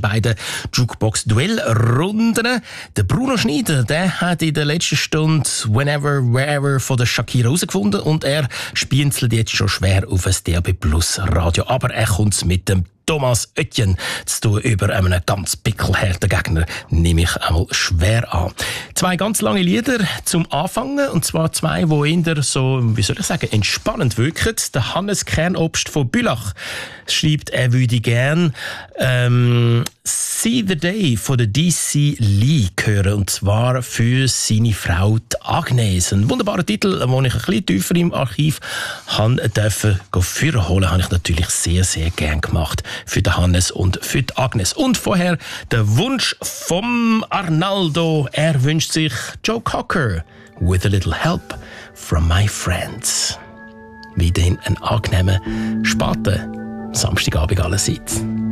ersten beiden Jukebox-Duell-Runden. Der Bruno Schneider, der hat in der letzten Stunde «Whenever, Wherever» von der Shakira herausgefunden und er spienzelt jetzt schon schwer auf ein DAB+ Radio. Aber er kommt mit dem Thomas Oetjen zu tun über einen ganz pickelharten Gegner, nehme ich einmal schwer an. 2 ganz lange Lieder zum Anfangen, und zwar 2, die eher so, wie soll ich sagen, entspannend wirken. Der Hannes Kernobst von Bülach schreibt, er würde gern «See the Day» von der DC Lee hören, und zwar für seine Frau Agnes. Ein wunderbarer Titel, den ich ein bisschen tiefer im Archiv durfte holen, habe ich natürlich sehr, sehr gern gemacht. Für den Hannes und für die Agnes. Und vorher der Wunsch vom Arnaldo. Er wünscht sich Joe Cocker «With a Little Help from My Friends». Weiterhin einen angenehmen, späten Samstagabend allerseits.